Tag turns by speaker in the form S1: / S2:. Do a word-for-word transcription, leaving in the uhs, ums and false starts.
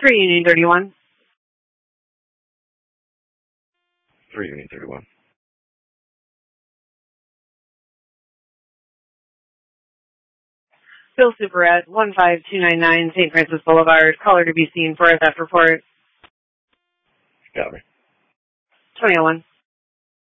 S1: three Union thirty-one.
S2: three Union thirty-one.
S1: Bill Super at one five two nine nine Saint Francis Boulevard. Caller to be seen for a theft report.
S2: Got me.
S1: twenty oh one.